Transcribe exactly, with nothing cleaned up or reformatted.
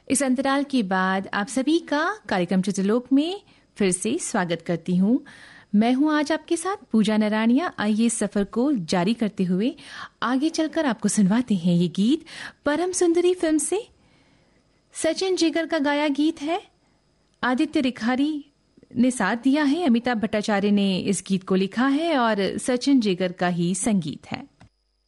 इस अंतराल के बाद आप सभी का कार्यक्रम चित्रलोक में फिर से स्वागत करती हूँ। मैं हूँ आज आपके साथ पूजा नरानिया। आइए सफर को जारी करते हुए आगे चलकर आपको सुनवाते हैं ये गीत परम सुंदरी फिल्म से। सचिन जिगर का गाया गीत है। आदित्य रिखारी ने साथ दिया है। अमिताभ भट्टाचार्य ने इस गीत को लिखा है और सचिन जिगर का ही संगीत है।